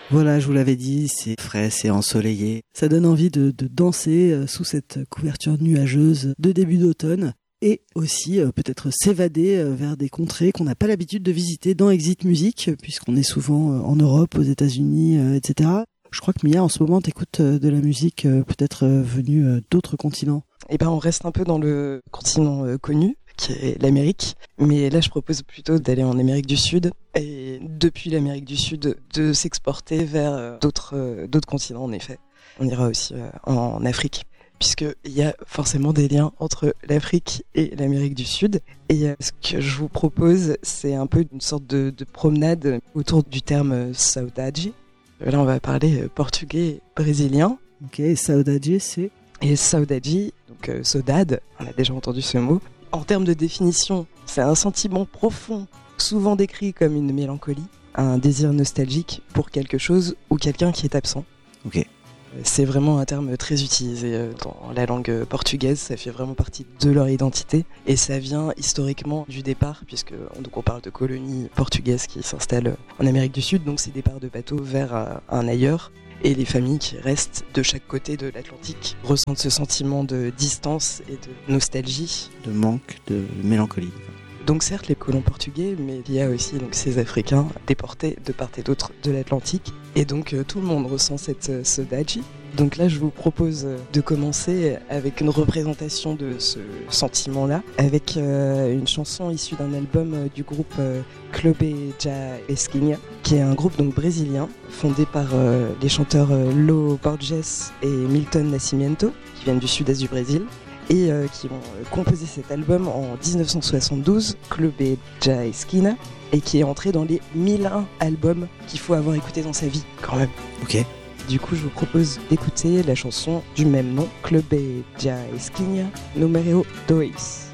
Voilà, je vous l'avais dit, c'est frais, c'est ensoleillé. Ça donne envie de danser sous cette couverture nuageuse de début d'automne. Et aussi peut-être s'évader vers des contrées qu'on n'a pas l'habitude de visiter dans Exit Music, puisqu'on est souvent en Europe, aux États-Unis, etc. Je crois que Mia, en ce moment, t'écoutes de la musique peut-être venue d'autres continents. Eh ben, on reste un peu dans le continent connu, qui est l'Amérique. Mais là, je propose plutôt d'aller en Amérique du Sud. Et depuis l'Amérique du Sud, de s'exporter vers d'autres continents, en effet. On ira aussi en Afrique, puisqu'il y a forcément des liens entre l'Afrique et l'Amérique du Sud. Et ce que je vous propose, c'est un peu une sorte de promenade autour du terme saudade. Là, on va parler portugais et brésilien. Ok, saudade, c'est... Et saudade, donc saudade, on a déjà entendu ce mot. En termes de définition, c'est un sentiment profond, souvent décrit comme une mélancolie, un désir nostalgique pour quelque chose ou quelqu'un qui est absent. Ok. C'est vraiment un terme très utilisé dans la langue portugaise, ça fait vraiment partie de leur identité et ça vient historiquement du départ, puisque donc on parle de colonies portugaises qui s'installent en Amérique du Sud, donc c'est départ de bateaux vers un ailleurs. Et les familles qui restent de chaque côté de l'Atlantique ressentent ce sentiment de distance et de nostalgie. De manque, de mélancolie. Donc certes les colons portugais, mais il y a aussi donc, ces Africains déportés de part et d'autre de l'Atlantique. Et donc tout le monde ressent cette saudade. Donc là je vous propose de commencer avec une représentation de ce sentiment-là, avec une chanson issue d'un album du groupe Clube Ja Esquina, qui est un groupe donc brésilien, fondé par les chanteurs Lô Borges et Milton Nascimento, qui viennent du sud-est du Brésil. Et qui ont composé cet album en 1972, Clube Ja Esquina, et qui est entré dans les 1001 albums qu'il faut avoir écouté dans sa vie, quand même. Ok. Du coup, je vous propose d'écouter la chanson du même nom, Clube Ja Esquina, numéro 2.